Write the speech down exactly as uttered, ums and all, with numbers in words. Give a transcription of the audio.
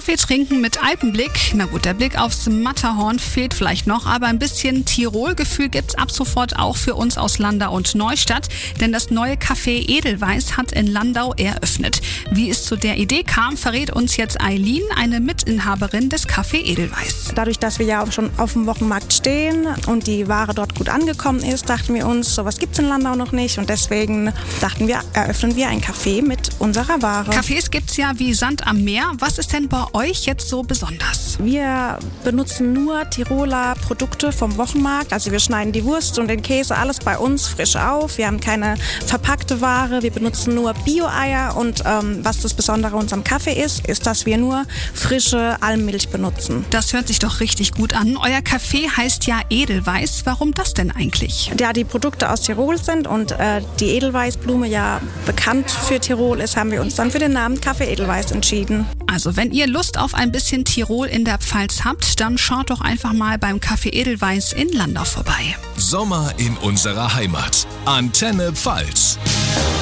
Kaffee trinken mit Alpenblick. Na gut, der Blick aufs Matterhorn fehlt vielleicht noch, aber ein bisschen Tirol-Gefühl gibt's ab sofort auch für uns aus Landau und Neustadt, denn das neue Café Edelweiß hat in Landau eröffnet. Wie es zu der Idee kam, verrät uns jetzt Eileen, eine Mitinhaberin des Café Edelweiß. Dadurch, dass wir ja auch schon auf dem Wochenmarkt stehen und die Ware dort gut angekommen ist, dachten wir uns, sowas gibt's in Landau noch nicht und deswegen dachten wir, eröffnen wir ein Café mit unserer Ware. Cafés gibt's ja wie Sand am Meer. Was ist denn bei euch jetzt so besonders? Wir benutzen nur Tiroler Produkte vom Wochenmarkt. Also wir schneiden die Wurst und den Käse alles bei uns frisch auf. Wir haben keine verpackte Ware. Wir benutzen nur Bio-Eier. Und ähm, was das Besondere an unserem Kaffee ist, ist, dass wir nur frische Almmilch benutzen. Das hört sich doch richtig gut an. Euer Café heißt ja Edelweiß. Warum das denn eigentlich? Da die Produkte aus Tirol sind und äh, die Edelweißblume ja bekannt für Tirol ist, haben wir uns dann für den Namen Café Edelweiß entschieden. Also wenn ihr Lust auf ein bisschen Tirol in der Pfalz habt, dann schaut doch einfach mal beim Café Edelweiß in Landau vorbei. Sommer in unserer Heimat. Antenne Pfalz.